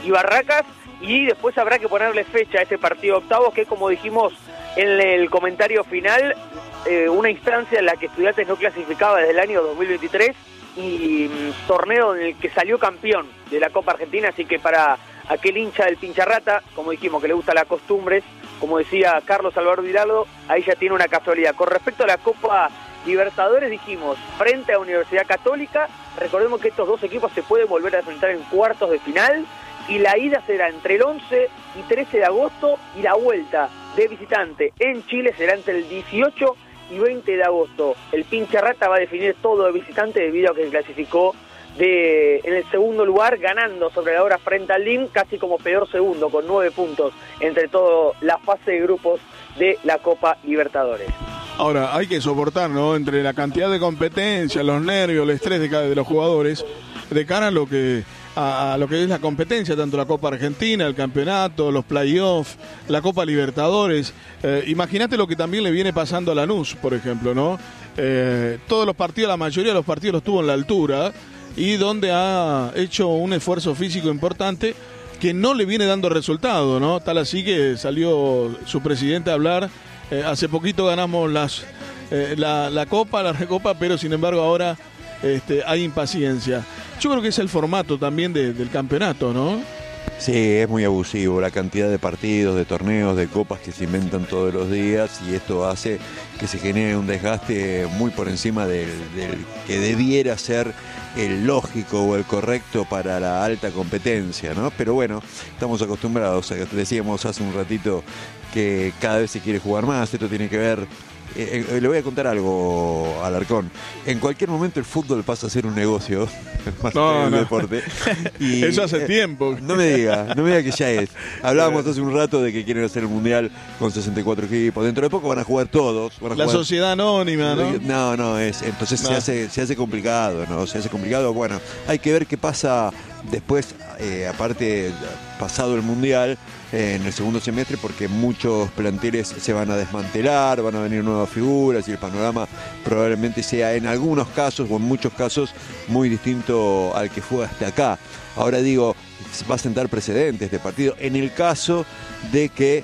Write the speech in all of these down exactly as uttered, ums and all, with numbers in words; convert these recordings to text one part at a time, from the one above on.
y Barracas, y después habrá que ponerle fecha a ese partido octavos, que como dijimos en el comentario final, eh, una instancia en la que Estudiantes no clasificaba desde el año dos mil veintitrés, y mm, torneo en el que salió campeón de la Copa Argentina, así que para aquel hincha del Pincharrata, como dijimos, que le gusta las costumbres, como decía Carlos Alberto Hiraldo, ahí ya tiene una casualidad. Con respecto a la Copa Libertadores, dijimos, frente a Universidad Católica, recordemos que estos dos equipos se pueden volver a enfrentar en cuartos de final, y la ida será entre el once y trece de agosto, y la vuelta de visitante en Chile será entre el dieciocho y veinte de agosto. El Pincharrata va a definir todo de visitante debido a que se clasificó de, en el segundo lugar, ganando sobre la hora frente al L I M, casi como peor segundo, con nueve puntos entre toda la fase de grupos de la Copa Libertadores. Ahora, hay que soportar, ¿no?, entre la cantidad de competencia, los nervios, el estrés de, cada, de los jugadores, de cara a lo que a, a lo que es la competencia, tanto la Copa Argentina, el campeonato, los playoffs, la Copa Libertadores. Eh, Imagínate lo que también le viene pasando a Lanús, por ejemplo, ¿no? Eh, todos los partidos, la mayoría de los partidos los tuvo en la altura, y donde ha hecho un esfuerzo físico importante que no le viene dando resultado, ¿no? Tal así que salió su presidente a hablar. Eh, hace poquito ganamos las eh, la, la Copa, la Recopa, pero sin embargo ahora este, hay impaciencia. Yo creo que es el formato también de, del campeonato, ¿no? Sí, es muy abusivo la cantidad de partidos, de torneos, de copas que se inventan todos los días, y esto hace que se genere un desgaste muy por encima del, del que debiera ser el lógico o el correcto para la alta competencia, ¿no? Pero bueno, estamos acostumbrados, decíamos hace un ratito que cada vez se quiere jugar más. Esto tiene que ver, eh, eh, le voy a contar algo a Alarcón. En cualquier momento el fútbol pasa a ser un negocio, más no, que un no. deporte. Y, eso hace eh, tiempo. No me diga, no me diga que ya es. Hablábamos hace un rato de que quieren hacer el mundial con sesenta y cuatro equipos. Dentro de poco van a jugar todos. Van a la jugar... sociedad anónima, ¿no? No, no, es, entonces no. se hace, se hace complicado, ¿no? Se hace complicado. Bueno, hay que ver qué pasa después, eh, aparte, pasado el mundial, eh, en el segundo semestre, porque muchos planteles se van a desmantelar, van a venir nuevas figuras, y el panorama probablemente sea en algunos casos o en muchos casos muy distinto al que fue hasta acá. Ahora digo, va a sentar precedentes este partido en el caso de que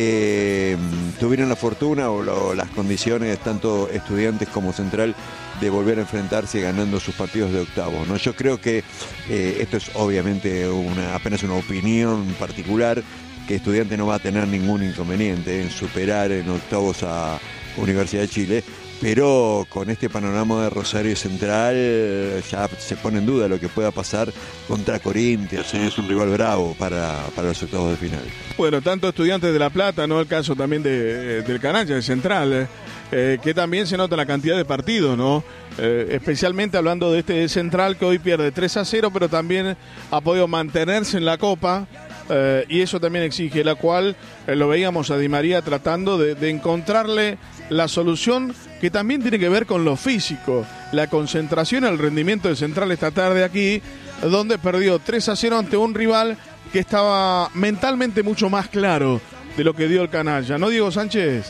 eh, tuvieran la fortuna o lo, las condiciones, tanto Estudiantes como Central, de volver a enfrentarse ganando sus partidos de octavos, ¿no? Yo creo que eh, esto es obviamente una, apenas una opinión particular, que Estudiantes no va a tener ningún inconveniente en superar en octavos a Universidad de Chile, pero con este panorama de Rosario Central ya se pone en duda lo que pueda pasar contra Corinthians. Es un rival bravo para, para los octavos de final. Bueno, tanto Estudiantes de La Plata, ¿no? El caso también de, del Canalla, de Central, eh, eh, que también se nota la cantidad de partidos, ¿no? Eh, especialmente hablando de este Central, que hoy pierde tres a cero, pero también ha podido mantenerse en la Copa. Eh, y eso también exige, la cual eh, lo veíamos a Di María tratando de, de encontrarle la solución, que también tiene que ver con lo físico, la concentración, el rendimiento de Central esta tarde aquí, donde perdió tres a cero ante un rival que estaba mentalmente mucho más claro de lo que dio el Canalla, ¿no, Diego Sánchez?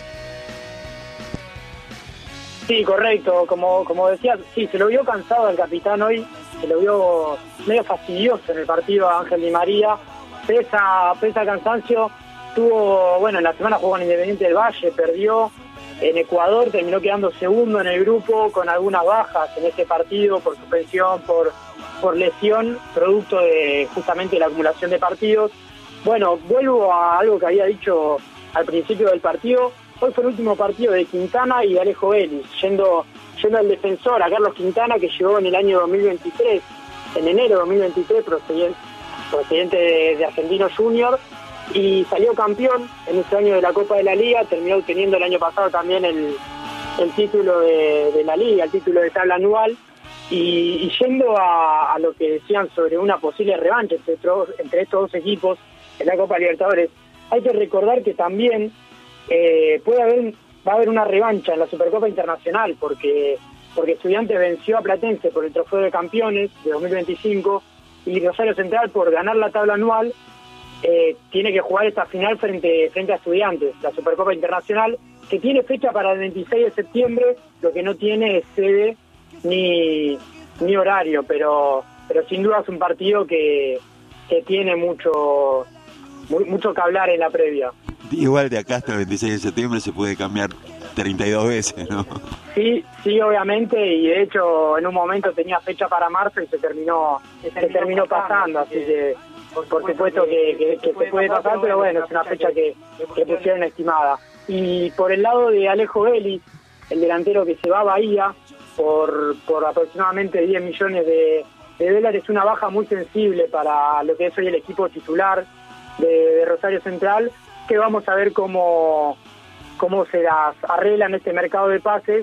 Sí, correcto, como, como decías, sí, se lo vio cansado al capitán hoy, se lo vio medio fastidioso en el partido a Ángel Di María. Pesa, pesa cansancio, tuvo, bueno, en la semana jugó en Independiente del Valle, perdió en Ecuador, terminó quedando segundo en el grupo, con algunas bajas en ese partido, por suspensión, por, por lesión, producto de justamente la acumulación de partidos. Bueno, vuelvo a algo que había dicho al principio del partido. Hoy fue el último partido de Quintana y de Alejo Vélez, yendo, yendo al defensor, a Carlos Quintana, que llegó en el año dos mil veintitrés, en enero de dos mil veintitrés, procedente procedente de, de Argentino Junior, y salió campeón en este año de la Copa de la Liga, terminó obteniendo el año pasado también el, el título de, de la Liga, el título de tabla anual, y, y yendo a, a lo que decían sobre una posible revancha entre, entre estos dos equipos en la Copa Libertadores, hay que recordar que también eh, puede haber, va a haber una revancha en la Supercopa Internacional, porque, porque Estudiantes venció a Platense por el Trofeo de Campeones de dos mil veinticinco, y Rosario Central, por ganar la tabla anual, eh, tiene que jugar esta final frente, frente a Estudiantes, la Supercopa Internacional, que tiene fecha para el veintiséis de septiembre, lo que no tiene es sede ni, ni horario, pero, pero sin duda es un partido que, que tiene mucho, muy, mucho que hablar en la previa. Igual de acá hasta el veintiséis de septiembre se puede cambiar treinta y dos veces, ¿no? Sí, sí, obviamente, y de hecho en un momento tenía fecha para marzo y se terminó, se terminó, se terminó pasando, así que por, por supuesto que, que, que se puede pasar, pero bueno, es una fecha que, que pusieron estimada. Y por el lado de Alejo Vélez, el delantero que se va a Bahía por, por aproximadamente diez millones de, de dólares, una baja muy sensible para lo que es hoy el equipo titular de, de Rosario Central, que vamos a ver cómo, cómo se las arregla en este mercado de pases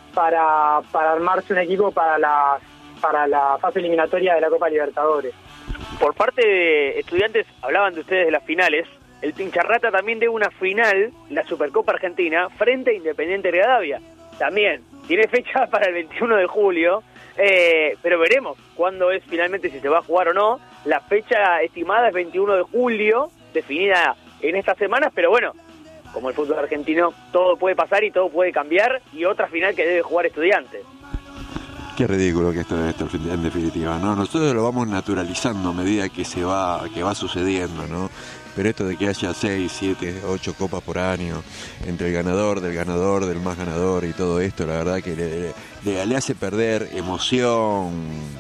para, para armarse un equipo para la, para la fase eliminatoria de la Copa Libertadores. Por parte de Estudiantes, hablaban de ustedes de las finales. El Pincharrata también debe una final, la Supercopa Argentina, frente a Independiente Rivadavia. También tiene fecha para el veintiuno de julio, eh, pero veremos cuándo es finalmente, si se va a jugar o no. La fecha estimada es veintiuno de julio, definida en estas semanas, pero bueno, como el fútbol argentino, todo puede pasar y todo puede cambiar, y otra final que debe jugar Estudiantes. Qué ridículo que esto, esto en definitiva, ¿no? Nosotros lo vamos naturalizando a medida que se va, que va sucediendo, ¿no? Pero esto de que haya seis, siete, ocho copas por año, entre el ganador, del ganador, del más ganador y todo esto, la verdad que le, le, le hace perder emoción,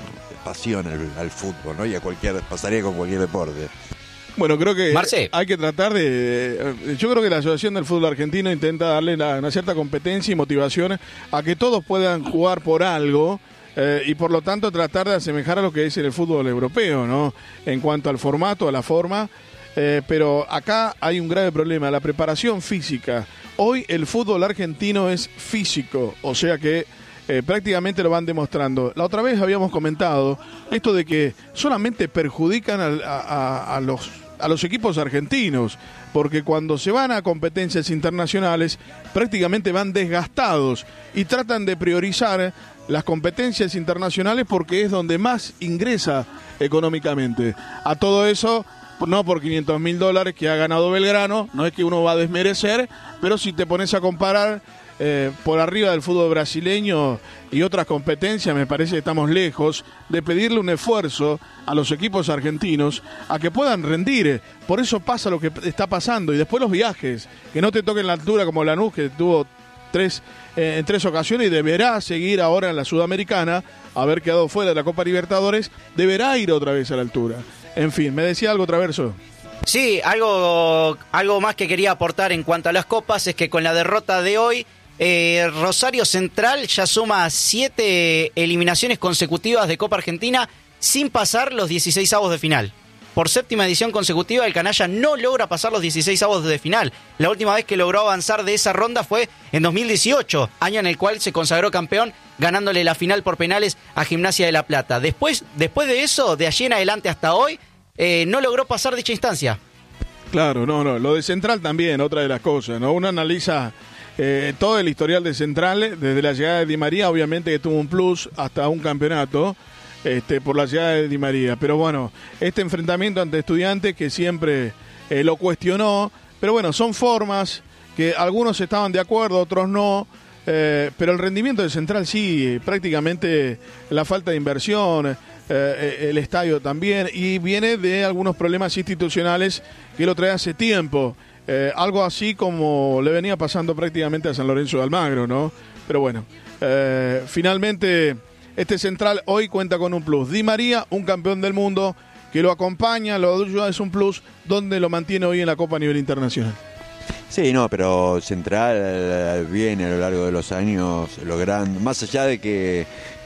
pasión al, al fútbol, ¿no? Y a cualquier, pasaría con cualquier deporte. Bueno, creo que Marce. hay que tratar de... Yo creo que la Asociación del Fútbol Argentino intenta darle una, una cierta competencia y motivación a que todos puedan jugar por algo, eh, y por lo tanto tratar de asemejar a lo que es el fútbol europeo, ¿no? En cuanto al formato, a la forma, eh, pero acá hay un grave problema, la preparación física. Hoy el fútbol argentino es físico, o sea que Eh, prácticamente lo van demostrando. La otra vez habíamos comentado esto de que solamente perjudican a, a, a, los, a los equipos argentinos, porque cuando se van a competencias internacionales prácticamente van desgastados y tratan de priorizar las competencias internacionales porque es donde más ingresa económicamente. A todo eso, no por quinientos mil dólares que ha ganado Belgrano, no es que uno va a desmerecer, pero si te pones a comparar Eh, por arriba del fútbol brasileño y otras competencias, me parece que estamos lejos de pedirle un esfuerzo a los equipos argentinos a que puedan rendir. Por eso pasa lo que está pasando. Y después los viajes, que no te toquen la altura como Lanús, que tuvo tres eh, en tres ocasiones y deberá seguir ahora en la Sudamericana, haber quedado fuera de la Copa Libertadores, deberá ir otra vez a la altura. En fin, ¿me decía algo, Traverso? Sí, algo, algo más que quería aportar en cuanto a las copas es que con la derrota de hoy, Eh, Rosario Central ya suma siete eliminaciones consecutivas de Copa Argentina sin pasar los dieciséis avos de final. Por séptima edición consecutiva, el canalla no logra pasar los dieciséis avos de final. La última vez que logró avanzar de esa ronda fue en dos mil dieciocho, año en el cual se consagró campeón, ganándole la final por penales a Gimnasia de La Plata. Después, después de eso, de allí en adelante hasta hoy, eh, no logró pasar dicha instancia. Claro, no, no. Lo de Central también, otra de las cosas, ¿no? Uno analiza Eh, todo el historial de Central, desde la llegada de Di María, obviamente que tuvo un plus hasta un campeonato, este, por la llegada de Di María. Pero bueno, este enfrentamiento ante Estudiantes que siempre eh, lo cuestionó, pero bueno, son formas que algunos estaban de acuerdo, otros no, eh, pero el rendimiento de Central sí, prácticamente la falta de inversión, eh, el estadio también, y viene de algunos problemas institucionales que lo trae hace tiempo. Eh, algo así como le venía pasando prácticamente a San Lorenzo de Almagro, ¿no? Pero bueno, eh, finalmente este Central hoy cuenta con un plus. Di María, un campeón del mundo que lo acompaña, lo ayuda, es un plus donde lo mantiene hoy en la Copa a nivel internacional. Sí, no, pero Central viene a lo largo de los años logrando, más allá de que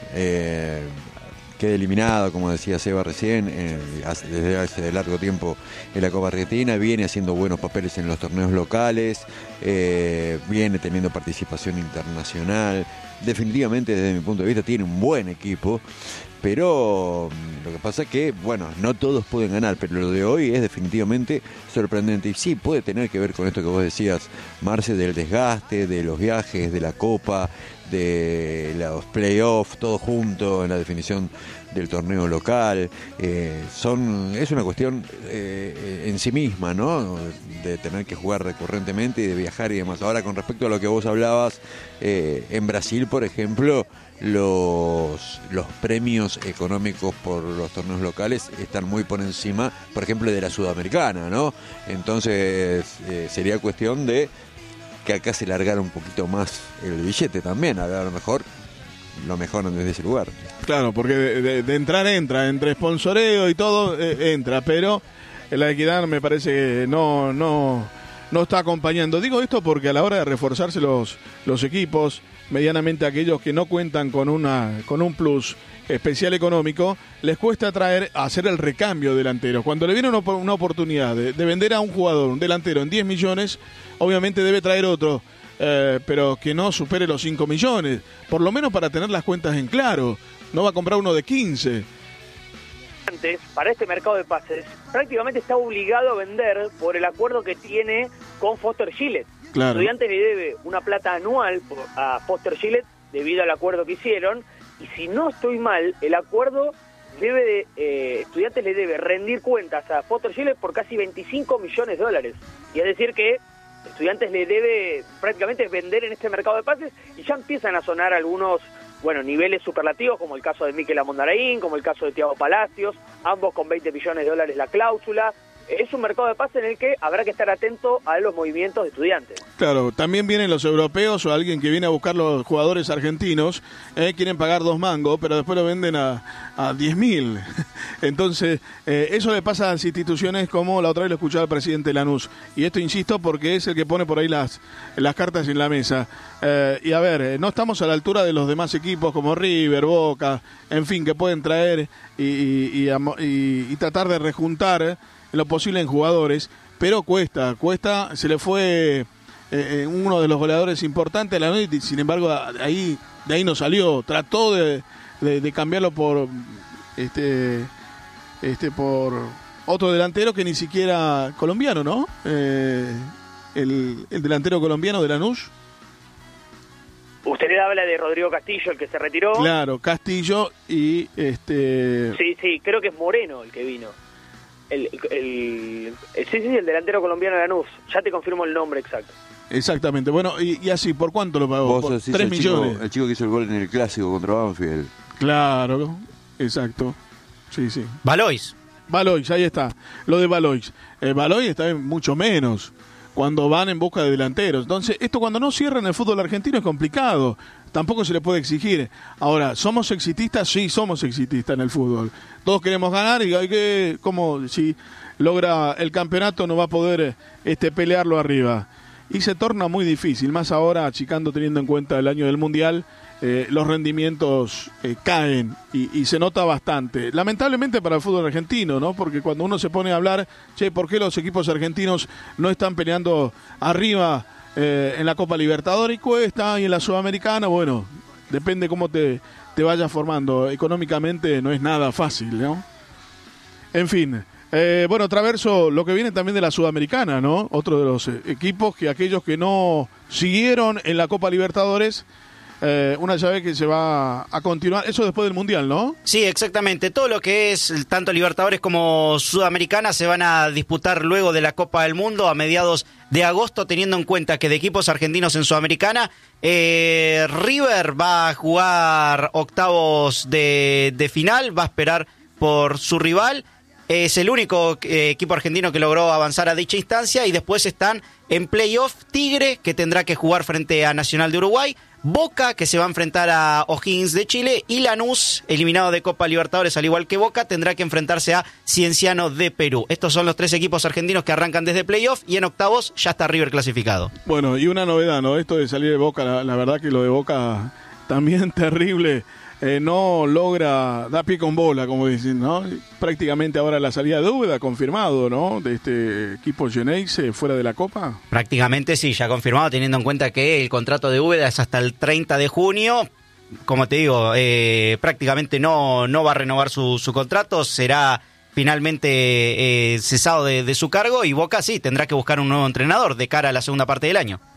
eh, quede eliminado, como decía Seba recién, eh, hace, desde hace largo tiempo en la Copa Argentina, viene haciendo buenos papeles en los torneos locales, eh, viene teniendo participación internacional, definitivamente desde mi punto de vista tiene un buen equipo, pero lo que pasa es que, bueno, no todos pueden ganar, pero lo de hoy es definitivamente sorprendente y sí puede tener que ver con esto que vos decías, Marce, del desgaste, de los viajes, de la Copa, de los playoffs, todo junto en la definición del torneo local. Eh, son es una cuestión eh, en sí misma, ¿no? de tener que jugar recurrentemente y de viajar y demás. Ahora, con respecto a lo que vos hablabas, eh, en Brasil, por ejemplo, los, los premios económicos por los torneos locales están muy por encima, por ejemplo, de la Sudamericana, ¿no? Entonces, eh, sería cuestión de que acá se largara un poquito más el billete también, a lo mejor lo mejoran desde ese lugar. Claro, porque de, de, de entrar entra, entre sponsoreo y todo eh, entra, pero la equidad me parece que no, no, no está acompañando. Digo esto porque a la hora de reforzarse los, los equipos, medianamente aquellos que no cuentan con una con un plus especial económico, les cuesta traer, hacer el recambio delantero. Cuando le viene una, una oportunidad de, de vender a un jugador, un delantero en diez millones, obviamente debe traer otro, eh, pero que no supere los cinco millones, por lo menos para tener las cuentas en claro. No va a comprar uno de quince. Antes, para este mercado de pases, prácticamente está obligado a vender por el acuerdo que tiene con Foster Gillett. Claro. Estudiantes le debe una plata anual a Foster Gillett debido al acuerdo que hicieron, y si no estoy mal, el acuerdo debe de, eh, Estudiantes le debe rendir cuentas a Foster Gillett por casi veinticinco millones de dólares. Y es decir que Estudiantes le debe prácticamente vender en este mercado de pases, y ya empiezan a sonar algunos, bueno, niveles superlativos, como el caso de Mikel Amondaraín, como el caso de Thiago Palacios, ambos con veinte millones de dólares la cláusula. Es un mercado de pases en el que habrá que estar atento a los movimientos de Estudiantes. Claro, también vienen los europeos o alguien que viene a buscar los jugadores argentinos, eh, quieren pagar dos mangos, pero después lo venden a, a diez mil. Entonces, eh, eso le pasa a las instituciones, como la otra vez lo escuchaba el presidente Lanús. Y esto insisto porque es el que pone por ahí las, las cartas en la mesa. Eh, y a ver, eh, no estamos a la altura de los demás equipos como River, Boca, en fin, que pueden traer y, y, y, y, y tratar de rejuntar eh, lo posible en jugadores, pero cuesta, cuesta, se le fue eh, uno de los goleadores importantes a la noche, sin embargo ahí de ahí no salió, trató de, de, de cambiarlo por este este por otro delantero que ni siquiera colombiano, ¿no? Eh, el, el delantero colombiano de Lanús. Usted le habla de Rodrigo Castillo, el que se retiró. Claro, Castillo y este. Sí, sí, creo que es Moreno el que vino. El, el, el, el, sí, sí, el delantero colombiano de Lanús. Ya te confirmo el nombre exacto. Exactamente. Bueno, y, y así, ¿por cuánto lo pagó? Por tres millones. Chico, el chico que hizo el gol en el clásico contra Banfield. Claro, exacto. Sí, sí. Valois. Valois, ahí está. Lo de Valois. Eh, Valois está en mucho menos cuando van en busca de delanteros. Entonces, esto cuando no cierran el fútbol argentino es complicado. Tampoco se le puede exigir. Ahora, ¿somos exitistas? Sí, somos exitistas en el fútbol. Todos queremos ganar y hay que, como si logra el campeonato no va a poder este, pelearlo arriba. Y se torna muy difícil, más ahora achicando, teniendo en cuenta el año del Mundial, eh, los rendimientos eh, caen y, y se nota bastante. Lamentablemente para el fútbol argentino, ¿no? Porque cuando uno se pone a hablar, che, ¿por qué los equipos argentinos no están peleando arriba Eh, en la Copa Libertadores? Y cuesta, y en la Sudamericana, bueno, depende cómo te, te vayas formando. Económicamente no es nada fácil, ¿no? En fin, eh, bueno, Traverso, lo que viene también de la Sudamericana, ¿no? Otro de los eh, equipos que aquellos que no siguieron en la Copa Libertadores, eh, una llave que se va a continuar, eso después del Mundial, ¿no? Sí, exactamente. Todo lo que es tanto Libertadores como Sudamericana se van a disputar luego de la Copa del Mundo a mediados de agosto, teniendo en cuenta que de equipos argentinos en Sudamericana, eh, River va a jugar octavos de, de final, va a esperar por su rival. Es el único eh, equipo argentino que logró avanzar a dicha instancia, y después están en playoff Tigre, que tendrá que jugar frente a Nacional de Uruguay, Boca, que se va a enfrentar a O'Higgins de Chile, y Lanús, eliminado de Copa Libertadores al igual que Boca, tendrá que enfrentarse a Cienciano de Perú. Estos son los tres equipos argentinos que arrancan desde playoff, y en octavos ya está River clasificado. Bueno, y una novedad, ¿no? Esto de salir de Boca, la, la verdad que lo de Boca también terrible. Eh, no logra dar pie con bola, como dicen, ¿no? Prácticamente ahora la salida de Úbeda, confirmado, ¿no? De este equipo Geneise fuera de la Copa. Prácticamente sí, ya confirmado, teniendo en cuenta que el contrato de Úbeda es hasta el treinta de junio. Como te digo, eh, prácticamente no, no va a renovar su, su contrato, será finalmente eh, cesado de, de su cargo, y Boca sí tendrá que buscar un nuevo entrenador de cara a la segunda parte del año.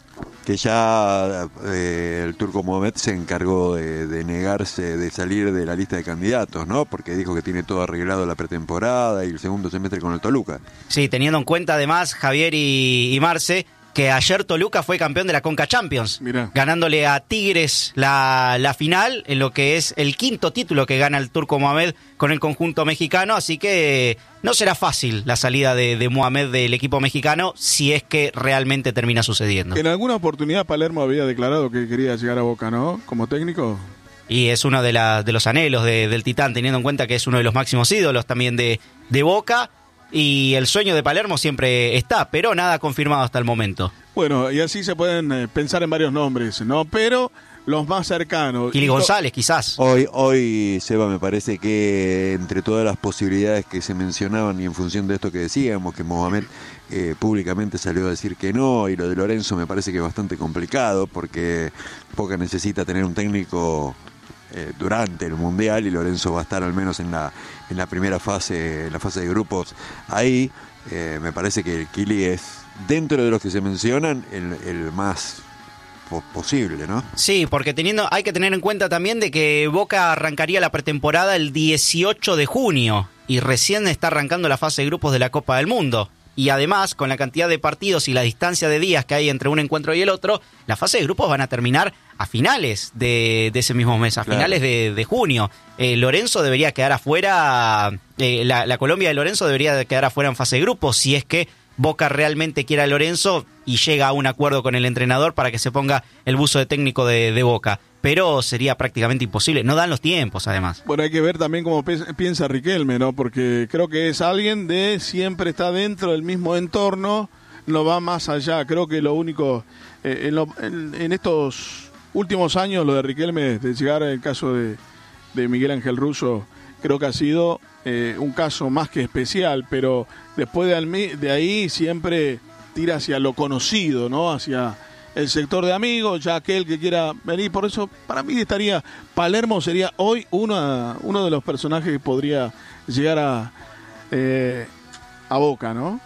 que ya eh, el turco Mohamed se encargó de, de negarse de salir de la lista de candidatos, ¿no? Porque dijo que tiene todo arreglado la pretemporada y el segundo semestre con el Toluca. Sí, teniendo en cuenta además, Javier y, y Marce, que ayer Toluca fue campeón de la Conca Champions, Mirá. ganándole a Tigres la, la final, en lo que es el quinto título que gana el turco Mohamed con el conjunto mexicano, así que no será fácil la salida de, de Mohamed del equipo mexicano si es que realmente termina sucediendo. En alguna oportunidad Palermo había declarado que quería llegar a Boca, ¿no? Como técnico. Y es uno de, la, de los anhelos de, del Titán, teniendo en cuenta que es uno de los máximos ídolos también de, de Boca. Y el sueño de Palermo siempre está, pero nada confirmado hasta el momento. Bueno, y así se pueden eh, pensar en varios nombres, ¿no? Pero los más cercanos. Kili González, quizás. Hoy, hoy, Seba, me parece que entre todas las posibilidades que se mencionaban y en función de esto que decíamos, que Mohamed eh, públicamente salió a decir que no, y lo de Lorenzo me parece que es bastante complicado, porque Boca necesita tener un técnico eh, durante el Mundial, y Lorenzo va a estar al menos en la, en la primera fase, en la fase de grupos ahí. Eh, me parece que el Kili es, dentro de los que se mencionan, el, el más posible, ¿no? Sí, porque teniendo, hay que tener en cuenta también de que Boca arrancaría la pretemporada el dieciocho de junio y recién está arrancando la fase de grupos de la Copa del Mundo. Y además, con la cantidad de partidos y la distancia de días que hay entre un encuentro y el otro, la fase de grupos van a terminar a finales de, de ese mismo mes, a claro. finales de, de junio. Eh, Lorenzo debería quedar afuera, eh, la, la Colombia de Lorenzo debería quedar afuera en fase de grupos, si es que Boca realmente quiere a Lorenzo y llega a un acuerdo con el entrenador para que se ponga el buzo de técnico de, de Boca. Pero sería prácticamente imposible. No dan los tiempos, además. Bueno, hay que ver también cómo piensa Riquelme, ¿no? Porque creo que es alguien de siempre está dentro del mismo entorno, no va más allá. Creo que lo único, eh, en, lo, en, en estos últimos años, lo de Riquelme, de llegar al caso de, de Miguel Ángel Russo, creo que ha sido eh, un caso más que especial, pero después de, de ahí siempre tira hacia lo conocido, ¿no? Hacia el sector de amigos, ya aquel que quiera venir. Por eso, para mí estaría, Palermo sería hoy una, uno de los personajes que podría llegar a, eh, a Boca, ¿no?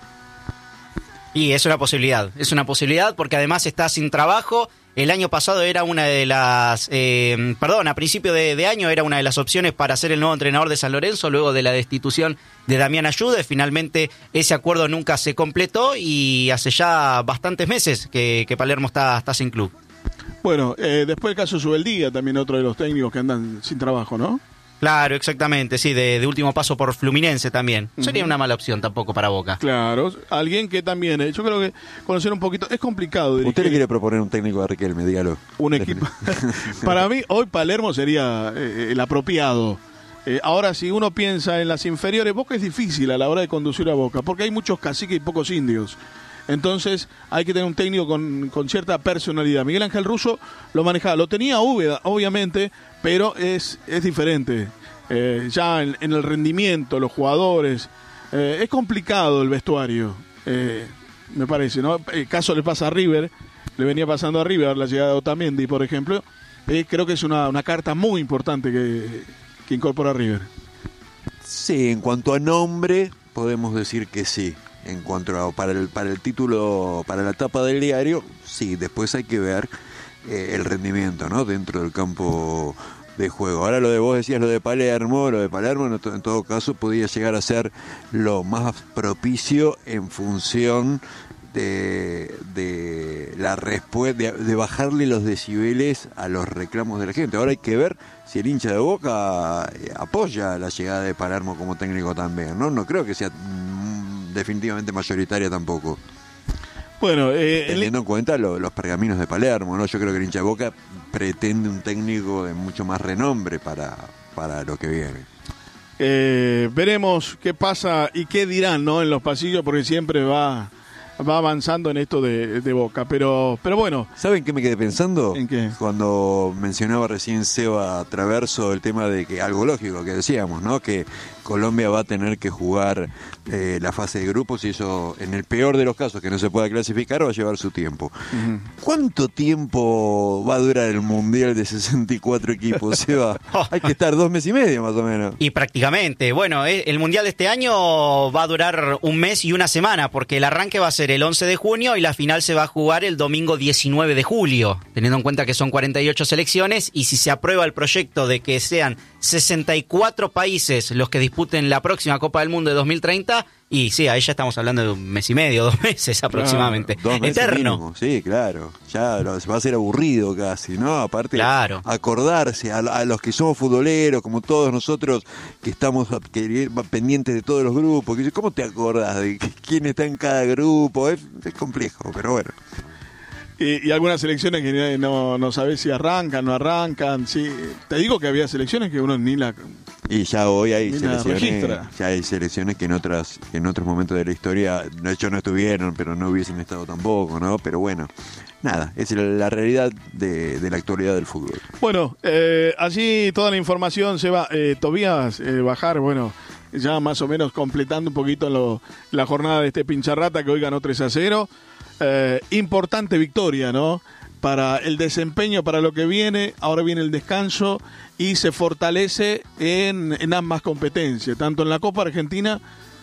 Y es una posibilidad, es una posibilidad porque además está sin trabajo. El año pasado era una de las, eh, perdón, a principio de, de año era una de las opciones para ser el nuevo entrenador de San Lorenzo luego de la destitución de Damián Ayude. Finalmente ese acuerdo nunca se completó y hace ya bastantes meses que, que Palermo está, está sin club. Bueno, eh, después el caso Subeldía, también otro de los técnicos que andan sin trabajo, ¿no? Claro, exactamente, sí, de, de último paso por Fluminense también. Uh-huh. Sería una mala opción tampoco para Boca. Claro, alguien que también, eh, yo creo que conocer un poquito, es complicado. Dirigir. ¿Usted le quiere proponer un técnico a Riquelme? Dígalo. Un equipo. Para mí, hoy Palermo sería eh, el apropiado. Eh, ahora, si uno piensa en las inferiores, Boca es difícil a la hora de conducir a Boca, porque hay muchos caciques y pocos indios. Entonces hay que tener un técnico con, con cierta personalidad. Miguel Ángel Russo lo manejaba, lo tenía Úbeda, obviamente, pero es, es diferente. Eh, ya en, en el rendimiento, los jugadores, eh, es complicado el vestuario, eh, me parece, ¿no? El caso le pasa a River, le venía pasando a River la llegada de Otamendi, por ejemplo. Eh, creo que es una, una carta muy importante que, que incorpora River. Sí, en cuanto a nombre, podemos decir que sí. En cuanto a para el para el título, para la tapa del diario, sí, después hay que ver eh, el rendimiento, ¿no? Dentro del campo de juego. Ahora lo de vos decías, lo de Palermo, lo de Palermo en, to, en todo caso podía llegar a ser lo más propicio en función de, de la respuesta, de, de bajarle los decibeles a los reclamos de la gente. Ahora hay que ver si el hincha de Boca eh, apoya la llegada de Palermo como técnico también, ¿no? No creo que sea definitivamente mayoritaria tampoco. Bueno, eh, teniendo el... en cuenta lo, los pergaminos de Palermo, ¿no? Yo creo que el hincha de Boca pretende un técnico de mucho más renombre para, para lo que viene. Eh, veremos qué pasa y qué dirán, ¿no? En los pasillos, porque siempre va, va avanzando en esto de, de Boca. Pero, pero bueno. ¿Saben qué me quedé pensando? ¿En qué? Cuando mencionaba recién Seba Traverso el tema de que algo lógico que decíamos, ¿no? Que Colombia va a tener que jugar eh, la fase de grupos y eso, en el peor de los casos, que no se pueda clasificar, va a llevar su tiempo. Uh-huh. ¿Cuánto tiempo va a durar el Mundial de sesenta y cuatro equipos, Seba? Hay que estar dos meses y medio más o menos. Y prácticamente, bueno, el Mundial de este año va a durar un mes y una semana, porque el arranque va a ser el once de junio y la final se va a jugar el domingo diecinueve de julio, teniendo en cuenta que son cuarenta y ocho selecciones, y si se aprueba el proyecto de que sean sesenta y cuatro países los que disputen la próxima Copa del Mundo de dos mil treinta, y sí, ahí ya estamos hablando de un mes y medio, dos meses aproximadamente. Claro, dos meses Eterno. Mínimo. Sí, claro. Ya lo, va a ser aburrido casi, ¿no? Aparte, claro. acordarse a, a los que somos futboleros, como todos nosotros, que estamos que, pendientes de todos los grupos. ¿Cómo te acordás de quién está en cada grupo? Es, es complejo, pero bueno. Y, y algunas selecciones que no, no sabes si arrancan, no arrancan. Sí. Te digo que había selecciones que uno ni la... Y ya hoy hay ni selecciones, ya hay selecciones que en otras, que en otros momentos de la historia, de hecho no estuvieron, pero no hubiesen estado tampoco, ¿no? Pero bueno, nada, es la realidad de, de la actualidad del fútbol. Bueno, eh, allí toda la información se va. Eh, Tobías eh, Bajar, bueno, ya más o menos completando un poquito lo, la jornada de este Pincharrata que hoy ganó tres a cero. Eh, importante victoria, ¿no? Para el desempeño, para lo que viene. Ahora viene el descanso y se fortalece en, en ambas competencias, tanto en la Copa Argentina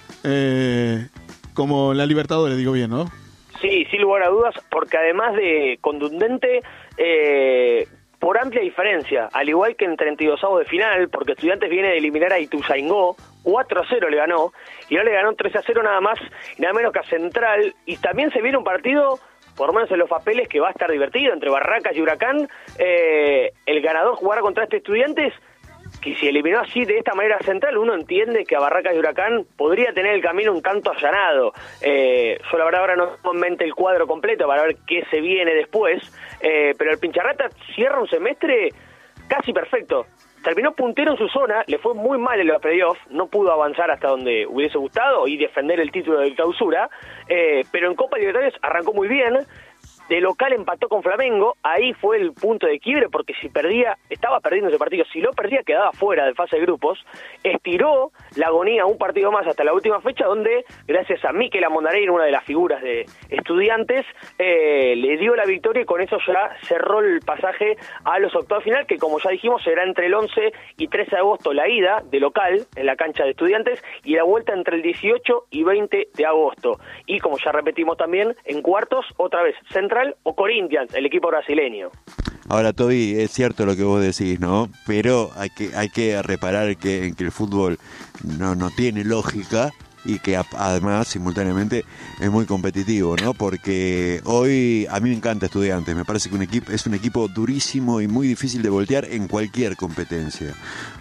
eh, como en la Libertadores, digo bien, ¿no? Sí, sin lugar a dudas, porque además de contundente, eh, por amplia diferencia, al igual que en treinta y dos avos de final, porque Estudiantes viene de eliminar a Ituzaingó, cuatro a cero le ganó, y no le ganó tres a cero nada más, nada menos que a Central, y también se viene un partido, por lo menos en los papeles, que va a estar divertido, entre Barracas y Huracán. Eh, el ganador jugará contra este Estudiantes, que si eliminó así de esta manera Central, uno entiende que a Barracas y Huracán podría tener el camino un tanto allanado. Eh, yo la verdad ahora no tengo en mente el cuadro completo para ver qué se viene después, eh, pero el Pincharrata cierra un semestre casi perfecto. Terminó puntero en su zona, le fue muy mal en los playoffs, no pudo avanzar hasta donde hubiese gustado y defender el título de clausura, eh, pero en Copa Libertadores arrancó muy bien. De local empató con Flamengo, ahí fue el punto de quiebre, porque si perdía, estaba perdiendo ese partido, si lo perdía quedaba fuera de fase de grupos. Estiró la agonía un partido más hasta la última fecha, donde gracias a Mikel Amondareira, una de las figuras de Estudiantes, eh, le dio la victoria y con eso ya cerró el pasaje a los octavos final, que como ya dijimos será entre el once y trece de agosto la ida de local en la cancha de Estudiantes y la vuelta entre el dieciocho y veinte de agosto. Y como ya repetimos también, en cuartos otra vez Central o Corinthians, el equipo brasileño. Ahora, Toby, es cierto lo que vos decís, ¿no? Pero hay que hay que reparar que, en que el fútbol no, no tiene lógica y que a, además, simultáneamente, es muy competitivo, ¿no? Porque hoy a mí me encanta Estudiantes, me parece que un equipo es un equipo durísimo y muy difícil de voltear en cualquier competencia.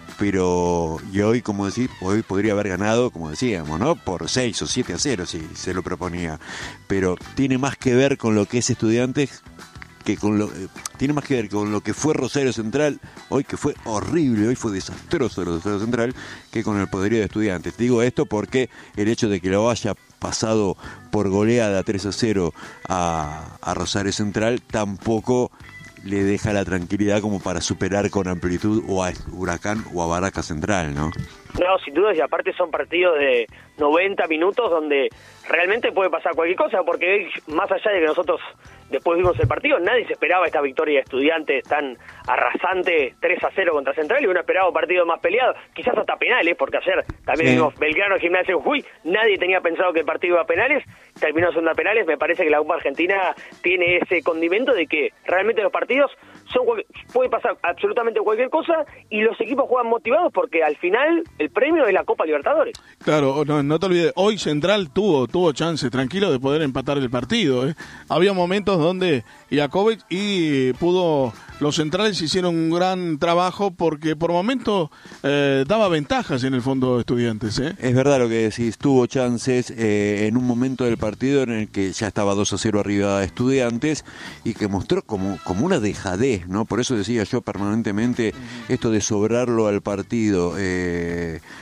Pero y hoy, como decir, hoy podría haber ganado, como decíamos, ¿no? Por seis o siete a cero si se lo proponía. Pero tiene más que ver con lo que es Estudiantes que con lo eh, tiene más que ver con lo que fue Rosario Central hoy, que fue horrible, hoy fue desastroso Rosario Central, que con el poderío de Estudiantes. Digo esto porque el hecho de que lo haya pasado por goleada tres a cero a, a Rosario Central tampoco le deja la tranquilidad como para superar con amplitud o a Huracán o a Barracas Central, ¿no? No, sin duda, y aparte son partidos de noventa minutos donde realmente puede pasar cualquier cosa, porque más allá de que nosotros después vimos el partido, nadie se esperaba esta victoria de Estudiantes tan arrasante, tres a cero contra Central, y uno esperaba un partido más peleado, quizás hasta penales, porque ayer también sí. Vimos Belgrano, Gimnasia de Jujuy, nadie tenía pensado que el partido iba a penales, terminó siendo a penales. Me parece que la Copa Argentina tiene ese condimento de que realmente los partidos son puede pasar absolutamente cualquier cosa y los equipos juegan motivados porque al final el premio es la Copa Libertadores. Claro, no, no te olvides, hoy Central tuvo tuvo chance tranquilo de poder empatar el partido, ¿eh? Había momentos donde Jakovic y pudo, los centrales hicieron un gran trabajo porque por momentos eh, daba ventajas en el fondo de Estudiantes, ¿eh? Es verdad lo que decís, tuvo chances eh, en un momento del partido en el que ya estaba dos a cero arriba de Estudiantes y que mostró como, como una dejadez, ¿no? Por eso decía yo permanentemente esto de sobrarlo al partido. Eh,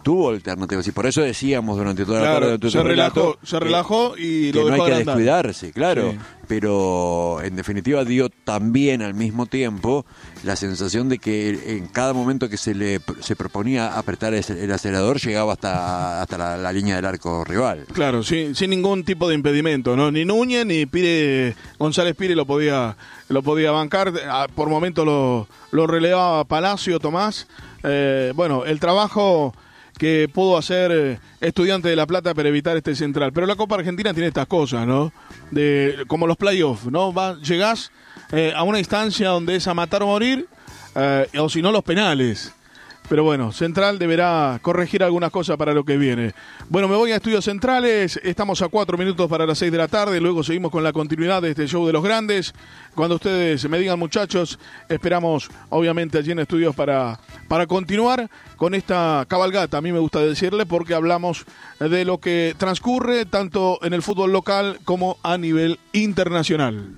tuvo alternativas y por eso decíamos durante toda claro, la tarde de se relajó, relato, se relajó que, y que lo no dejó hay que agrandar. descuidarse, claro, sí. Pero en definitiva dio también al mismo tiempo la sensación de que en cada momento que se le se proponía apretar el acelerador llegaba hasta hasta la, la línea del arco rival. Claro, sin, sin ningún tipo de impedimento, ¿no? Ni Núñez ni Pire, González Pire lo podía lo podía bancar, por momentos lo, lo relevaba Palacio, Tomás. Eh, bueno, el trabajo que pudo hacer eh, Estudiante de La Plata para evitar este central. Pero la Copa Argentina tiene estas cosas, ¿no? De, como los playoffs, ¿no? Va, llegás eh, a una instancia donde es a matar o morir, eh, o si no los penales. Pero bueno, Central deberá corregir algunas cosas para lo que viene. Bueno, me voy a Estudios Centrales, estamos a cuatro minutos para las seis de la tarde, luego seguimos con la continuidad de este show de los grandes. Cuando ustedes me digan, muchachos, esperamos obviamente allí en Estudios para, para continuar con esta cabalgata, a mí me gusta decirle, porque hablamos de lo que transcurre tanto en el fútbol local como a nivel internacional.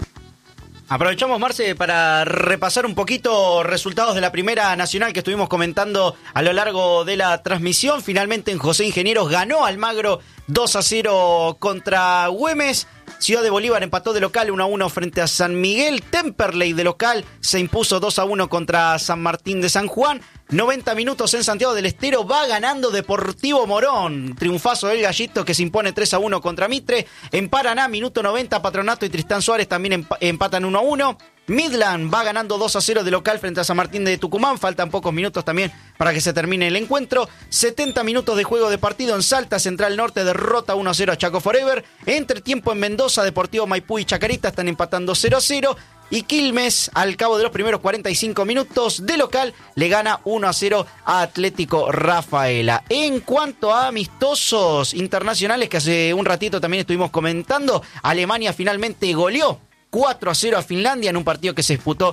Aprovechamos, Marce, para repasar un poquito resultados de la Primera Nacional que estuvimos comentando a lo largo de la transmisión. Finalmente en José Ingenieros ganó Almagro dos a cero contra Güemes. Ciudad de Bolívar empató de local uno a uno frente a San Miguel. Temperley de local se impuso dos a uno contra San Martín de San Juan. noventa minutos en Santiago del Estero, va ganando Deportivo Morón. Triunfazo del Gallito que se impone tres a uno contra Mitre. En Paraná, minuto noventa, Patronato y Tristán Suárez también emp- empatan uno a uno. Midland va ganando dos a cero de local frente a San Martín de Tucumán. Faltan pocos minutos también para que se termine el encuentro. setenta minutos de juego de partido en Salta. Central Norte derrota uno a cero a Chaco Forever. Entretiempo en Mendoza, Deportivo Maipú y Chacarita están empatando cero a cero. Y Quilmes, al cabo de los primeros cuarenta y cinco minutos de local, le gana uno a cero a Atlético Rafaela. En cuanto a amistosos internacionales, que hace un ratito también estuvimos comentando, Alemania finalmente goleó cuatro a cero a Finlandia en un partido que se disputó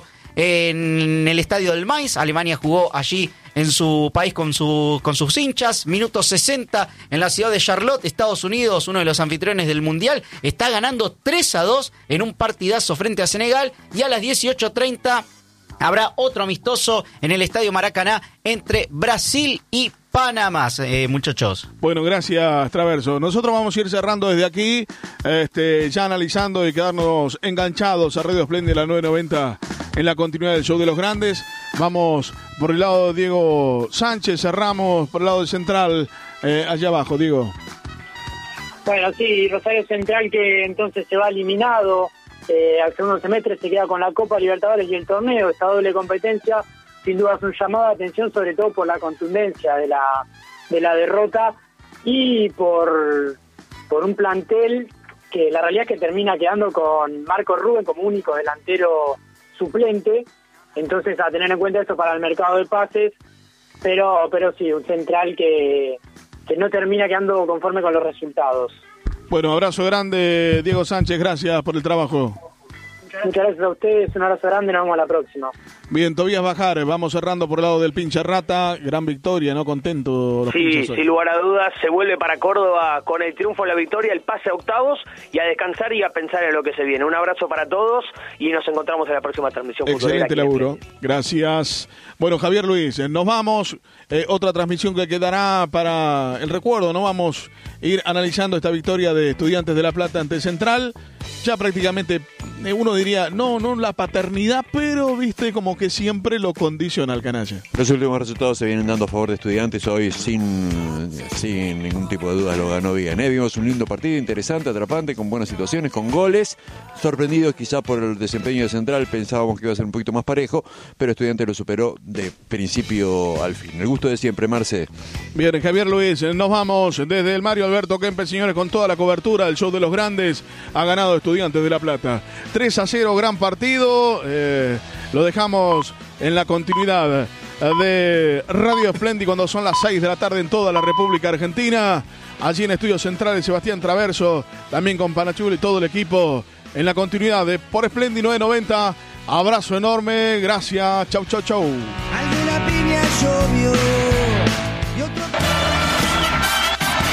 en el estadio del Mainz. Alemania jugó allí en su país con, su, con sus hinchas. Minuto sesenta en la ciudad de Charlotte, Estados Unidos, uno de los anfitriones del Mundial, está ganando tres a dos en un partidazo frente a Senegal. Y a las dieciocho treinta habrá otro amistoso en el estadio Maracaná entre Brasil y Panamá, eh, muchachos. Bueno, gracias, Traverso. Nosotros vamos a ir cerrando desde aquí, este, ya analizando y quedarnos enganchados a Radio Splendid, la nueve noventa, en la continuidad del show de los grandes. Vamos por el lado de Diego Sánchez, cerramos por el lado del Central, eh, allá abajo, Diego. Bueno, sí, Rosario Central que entonces se va eliminado, eh, al segundo semestre se queda con la Copa Libertadores y el torneo, esta doble competencia. Sin duda es un llamado de atención, sobre todo por la contundencia de la de la derrota y por, por un plantel que la realidad es que termina quedando con Marco Rubén como único delantero suplente. Entonces, a tener en cuenta eso para el mercado de pases, pero pero sí, un Central que, que no termina quedando conforme con los resultados. Bueno, abrazo grande, Diego Sánchez, gracias por el trabajo. Muchas gracias a ustedes, un abrazo grande, nos vemos a la próxima. Bien, Tobías Bajar, vamos cerrando por el lado del Pincha Rata, gran victoria, ¿no? Contento los Sí, pinchas hoy. sin lugar a dudas, se vuelve para Córdoba con el triunfo, la victoria, el pase a octavos y a descansar y a pensar en lo que se viene. Un abrazo para todos y nos encontramos en la próxima transmisión. Excelente laburo, gracias. Bueno, Javier Luis, nos vamos, eh, otra transmisión que quedará para el recuerdo, ¿no? Vamos a ir analizando esta victoria de Estudiantes de La Plata ante Central, ya prácticamente eh, uno diría, no, no la paternidad, pero viste como que siempre lo condiciona al canalla. Los últimos resultados se vienen dando a favor de Estudiantes hoy sin, sin ningún tipo de duda, lo ganó bien, ¿eh? Vimos un lindo partido, interesante, atrapante, con buenas situaciones, con goles, sorprendidos quizá por el desempeño de Central, pensábamos que iba a ser un poquito más parejo, pero Estudiantes lo superó de principio al fin. El gusto de siempre, Marce. Bien, Javier Luis, nos vamos desde el Mario Alberto Kempes, señores, con toda la cobertura del show de los grandes. Ha ganado Estudiantes de La Plata. tres a cero, gran partido. Eh, lo dejamos en la continuidad de Radio Splendid cuando son las seis de la tarde en toda la República Argentina. Allí en Estudios Centrales, Sebastián Traverso, también con Panachul y todo el equipo en la continuidad de Por Splendid nueve noventa. Abrazo enorme, gracias, chau, chau, chau. Alguna piña llovió y otro...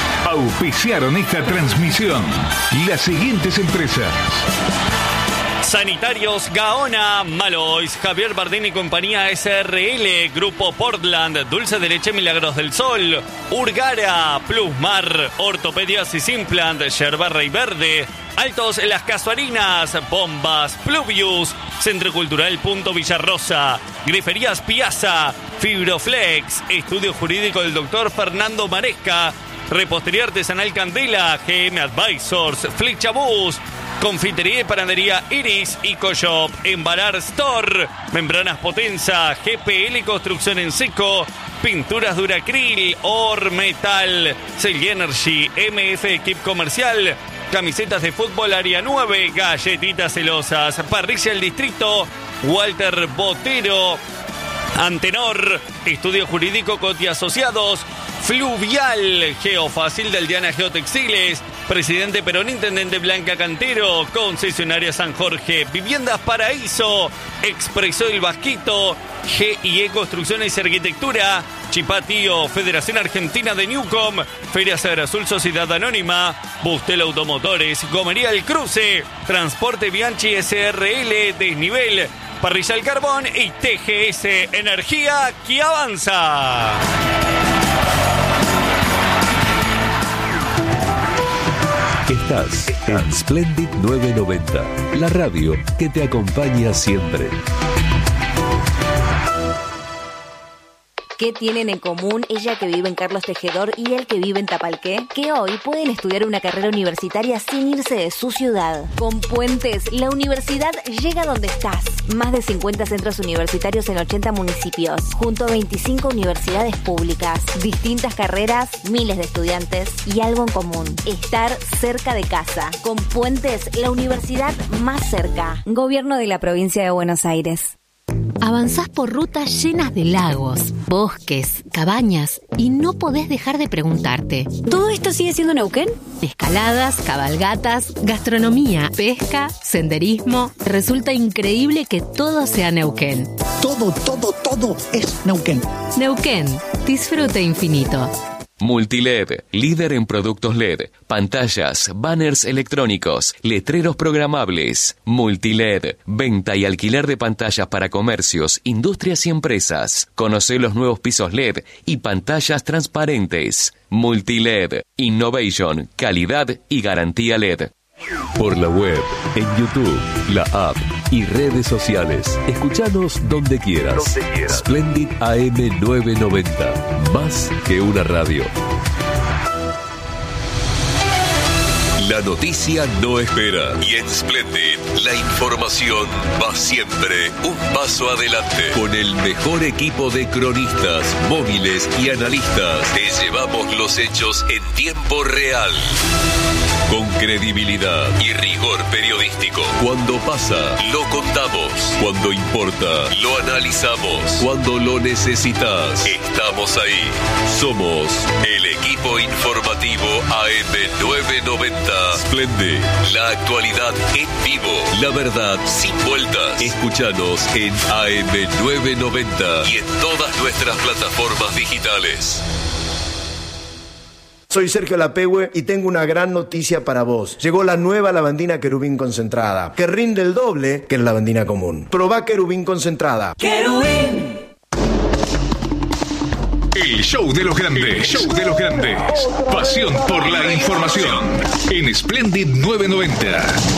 Auspiciaron esta transmisión las siguientes empresas: Sanitarios Gaona, Malois, Javier Bardini y compañía S R L, Grupo Portland, Dulce de Leche Milagros del Sol, Urgara, Plusmar, Ortopedias y Simplant, Yerba Rey Verde, Altos Las Casuarinas, Bombas, Pluvius, Centro Cultural Punto Villarrosa, Griferías Piazza, Fibroflex, Estudio Jurídico del doctor Fernando Maresca, Repostería Artesanal Candela, G M Advisors, Flechabús, Confitería y Panadería Iris, Ecoshop, Embalar Store, Membranas Potenza, G P L Construcción en Seco, Pinturas Duracril, Ormetal, Cell Energy, M F Equip Comercial, Camisetas de Fútbol Área nueve, Galletitas Celosas, Parrilla El Distrito, Walter Botero, Antenor, Estudio Jurídico Coti Asociados, Fluvial, Geofácil del Diana Geotextiles, Presidente Perón, Intendente Blanca Cantero, Concesionaria San Jorge, Viviendas Paraíso, Expreso del Vasquito, G I E Construcciones y Arquitectura, Chipatío, Federación Argentina de Newcom, Feria Sagra Azul Sociedad Anónima, Bustel Automotores, Gomería El Cruce, Transporte Bianchi S R L, Desnivel, Parrilla El Carbón y T G S Energía que avanza. Estás en Splendid novecientos noventa, la radio que te acompaña siempre. ¿Qué tienen en común ella que vive en Carlos Tejedor y él que vive en Tapalqué? Que hoy pueden estudiar una carrera universitaria sin irse de su ciudad. Con Puentes, la universidad llega donde estás. Más de cincuenta centros universitarios en ochenta municipios, junto a veinticinco universidades públicas. Distintas carreras, miles de estudiantes y algo en común: estar cerca de casa. Con Puentes, la universidad más cerca. Gobierno de la Provincia de Buenos Aires. Avanzás por rutas llenas de lagos, bosques, cabañas y no podés dejar de preguntarte: ¿todo esto sigue siendo Neuquén? Escaladas, cabalgatas, gastronomía, pesca, senderismo. Resulta increíble que todo sea Neuquén. Todo, todo, todo es Neuquén. Neuquén, disfrute infinito. Multiled, líder en productos L E D, pantallas, banners electrónicos, letreros programables. Multiled, venta y alquiler de pantallas para comercios, industrias y empresas. Conoce los nuevos pisos L E D y pantallas transparentes. Multiled, innovation, calidad y garantía L E D. Por la web, en YouTube, la app y redes sociales. Escuchanos donde quieras. Donde quieras. Splendid A M novecientos noventa. Más que una radio. La noticia no espera. Y en Splendid, la información va siempre un paso adelante. Con el mejor equipo de cronistas, móviles y analistas, te llevamos los hechos en tiempo real. Con credibilidad y rigor periodístico. Cuando pasa, lo contamos. Cuando importa, lo analizamos. Cuando lo necesitas, estamos ahí. Somos el equipo informativo A M novecientos noventa. Splendid, la actualidad en vivo. La verdad sin vueltas. Escúchanos en A M novecientos noventa y en todas nuestras plataformas digitales. Soy Sergio Lapehue y tengo una gran noticia para vos. Llegó la nueva lavandina Querubín concentrada, que rinde el doble que la lavandina común. Probá Querubín concentrada. ¡Querubín! El show de los grandes. El show de los grandes. Pasión por la información. En Splendid novecientos noventa.